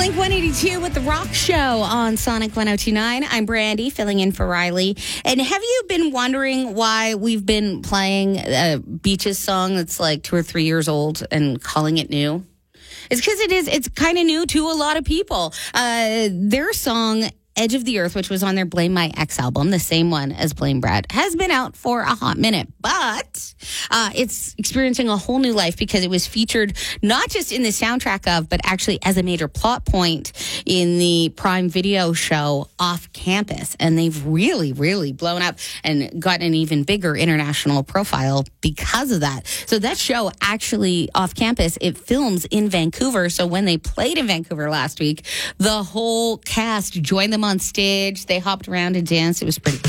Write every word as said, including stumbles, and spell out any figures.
Blink one eighty-two with The Rock Show on Sonic one oh two point nine. I'm Brandy, filling in for Riley. And have you been wondering why we've been playing a Beaches song that's like two or three years old and calling it new? It's because it is. It's kind of new to a lot of people. Uh, their song, Edge of the Earth, which was on their Blame My Ex album, the same one as Blame Brad, has been out for a hot minute, but uh, it's experiencing a whole new life because it was featured not just in the soundtrack of, but actually as a major plot point in the Prime Video show Off Campus. And they've really, really blown up and gotten an even bigger international profile because of that. So that show actually, Off Campus, it films in Vancouver. So when they played in Vancouver last week, the whole cast joined them on stage. They hopped around and danced. It was pretty